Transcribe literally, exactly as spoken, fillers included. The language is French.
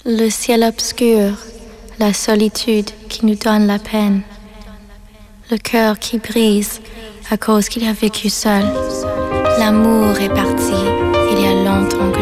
Le ciel obscur, la solitude qui nous donne la peine, le cœur qui brise à cause qu'il a vécu seul. L'amour est parti il y a longtemps